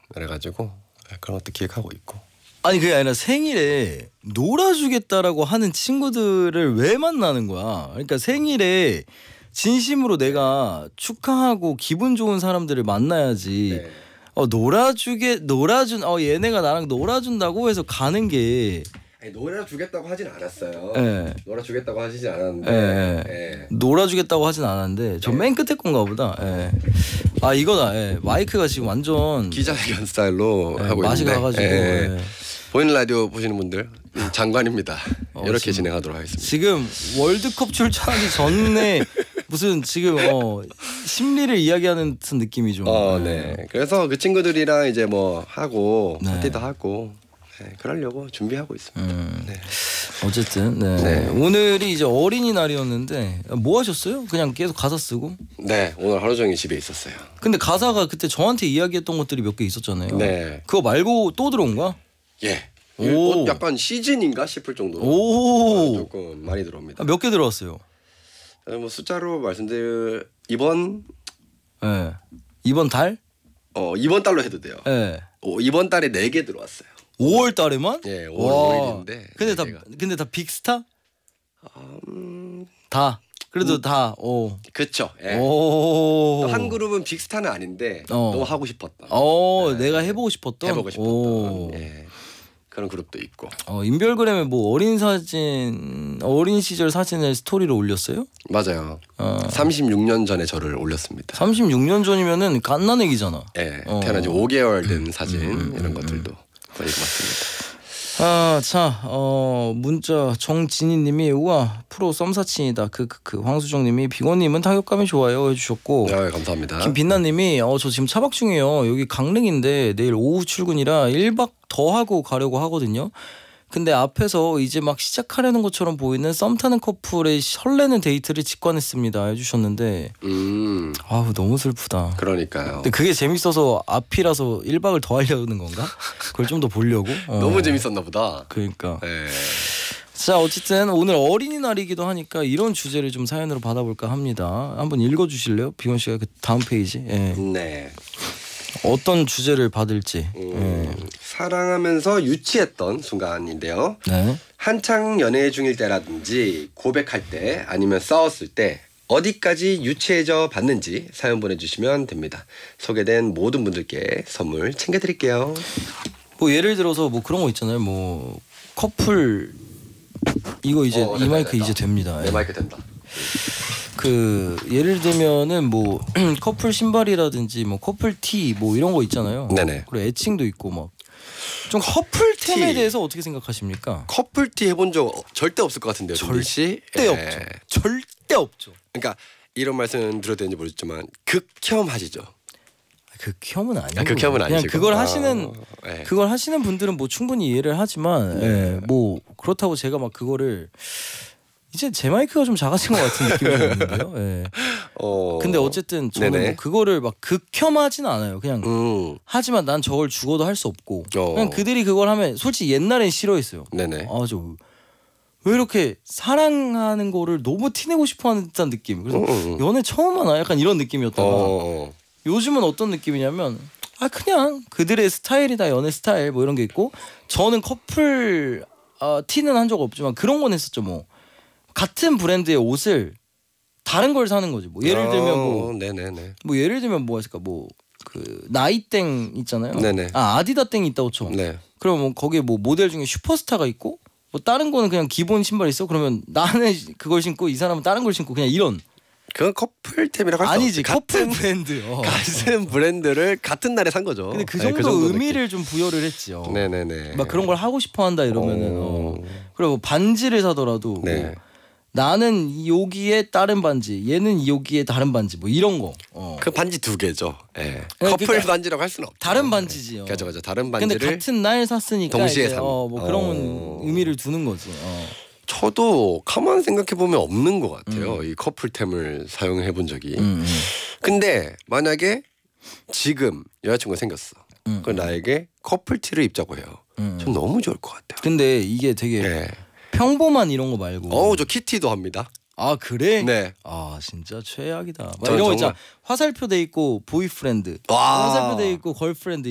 그래가지고 그런 것도 기획하고 있고. 아니 그게 아니라 생일에 놀아주겠다라고 하는 친구들을 왜 만나는 거야? 그러니까 생일에 진심으로 내가 축하하고 기분 좋은 사람들을 만나야지. 네. 얘네가 나랑 놀아준다고 해서 가는 게. 아니, 놀아주겠다고 하진 않았어요. 네. 놀아주겠다고 하시진 않았는데. 네. 네. 놀아주겠다고 하진 않았는데 저 맨 끝에 건가 보다. 네. 아 이거다. 마이크가 지금 완전 기자회견 스타일로 하고 맛이 있는데. 가가지고. 보이는 라디오 보시는 분들 장관입니다. 이렇게 지금, 진행하도록 하겠습니다. 지금 월드컵 출전하기 전에 무슨 지금 심리를 이야기하는 듯한 느낌이 좀. 네. 그래서 그 친구들이랑 이제 뭐 하고 네. 파티도 하고 그러려고 준비하고 있습니다. 네. 어쨌든 네. 오늘이 이제 어린이날이었는데 뭐 하셨어요? 그냥 계속 가사 쓰고? 네, 오늘 하루 종일 집에 있었어요. 근데 가사가 그때 저한테 이야기했던 것들이 몇 개 있었잖아요. 네. 그거 말고 또 들어온 거야? 예. 오. 약간 시즌인가 싶을 정도로 오. 조금 많이 들어옵니다. 몇 개 들어왔어요? 뭐 숫자로 말씀드릴 이번 이번 달? 이번 달로 해도 돼요. 네. 이번 달에 4개 들어왔어요. 5월 달에만? 예, 5월 5일인데. 근데 다 빅스타? 다. 그래도 다. 그렇죠. 예. 오. 또 한 그룹은 빅스타는 아닌데 너무 하고 싶었던. 내가 해보고 싶었던. 해보고 싶었던. 예. 그런 그룹도 있고. 인별그램에 뭐 어린 시절 사진을 스토리로 올렸어요? 맞아요. 36년 전에 저를 올렸습니다. 36년 전이면은 갓난애기잖아. 예. 태어난 지 5개월 된 사진 이런 것들도 거의 맞습니다. 문자 정진희님이 우와 프로 썸사친이다. 황수정님이 비건님은 타격감이 좋아요 해주셨고. 네, 감사합니다. 김빛나님이 저 지금 차박 중이에요. 여기 강릉인데 내일 오후 출근이라 1박 더 하고 가려고 하거든요. 근데 앞에서 이제 막 시작하려는 것처럼 보이는 썸 타는 커플의 설레는 데이트를 직관했습니다 해주셨는데 아우 너무 슬프다. 그러니까요. 근데 그게 재밌어서 앞이라서 1박을 더 하려는 건가? 그걸 좀 더 보려고? 너무 재밌었나 보다. 그러니까. 네. 자 어쨌든 오늘 어린이날이기도 하니까 이런 주제를 좀 사연으로 받아볼까 합니다. 한번 읽어주실래요? 비건 씨가 그 다음 페이지. 네. 어떤 주제를 받을지. 사랑하면서 유치했던 순간인데요. 네. 한창 연애 중일 때라든지 고백할 때 아니면 싸웠을 때 어디까지 유치해져 봤는지 사연 보내주시면 됩니다. 소개된 모든 분들께 선물 챙겨드릴게요. 뭐 예를 들어서 뭐 그런 거 있잖아요. 뭐 커플 이거 이제 이 마이크 이제 됩니다. 네, 마이크 된다. 예를 들면은 뭐 커플 신발이라든지 뭐 커플 티 뭐 이런 거 있잖아요. 네네. 그리고 애칭도 있고 막 좀 커플템에 대해서 어떻게 생각하십니까? 커플티 해본 적 절대 없을 것 같은데요. 절대 없죠. 절대 없죠. 그러니까 이런 말씀 드려도 되는지 모르겠지만 극혐하시죠. 극혐은 아니고 극혐은 그냥 아니시고. 그걸 하시는 분들은 뭐 충분히 이해를 하지만 뭐 그렇다고 제가 막 그거를 이제 제 마이크가 좀 작아진 것 같은 느낌이 드는데요. 근데 어쨌든 저는 뭐 그거를 막 극혐하진 않아요. 그냥 하지만 난 저걸 죽어도 할 수 없고 그냥 그들이 그걸 하면 솔직히 옛날엔 싫어했어요. 네네. 저 왜 이렇게 사랑하는 거를 너무 티내고 싶어하는 듯한 느낌. 그래서 연애 처음 하나 약간 이런 느낌이었다가 요즘은 어떤 느낌이냐면 그냥 그들의 스타일이다 연애 스타일 뭐 이런 게 있고 저는 커플 티는 한 적 없지만 그런 건 했었죠. 뭐 같은 브랜드의 옷을 다른 걸 사는 거지. 뭐 예를 들면 뭐 예를 들면 뭐가 있을까? 뭐 그 나이땡 있잖아요. 네네. 아디다땡이 있다고 쳐. 네. 그럼 뭐 거기에 뭐 모델 중에 슈퍼스타가 있고 뭐 다른 거는 그냥 기본 신발 있어. 그러면 나는 그걸 신고 이 사람은 다른 걸 신고 그냥 이런. 그건 커플템이라고 할 수 없지. 아니지 커플 브랜드. 같은 브랜드를 같은 날에 산 거죠. 근데 그 정도 의미를 좀 부여를 했죠. 네네네. 막 그런 걸 하고 싶어한다 이러면은 그리고 반지를 사더라도 뭐 나는 여기에 다른 반지, 얘는 여기에 다른 반지, 뭐 이런 거. 그 반지 2개죠. 커플 그러니까 반지라고 할 수는 없죠. 다른 반지지요. 맞아. 다른 반지를. 근데 같은 날 샀으니까 동시에 산. 뭐 그런 의미를 두는 거지. 저도 가만 생각해 보면 없는 것 같아요. 이 커플템을 사용해 본 적이. 근데 만약에 지금 여자친구가 생겼어. 그 나에게 커플티를 입자고 해요. 전 너무 좋을 것 같아요. 근데 이게 되게 평범한 이런 거 말고. 저 키티도 합니다. 그래? 네. 진짜 최악이다. 막 이런 거 있잖아. 화살표 돼 있고 보이프렌드. 화살표 돼 있고 걸프렌드.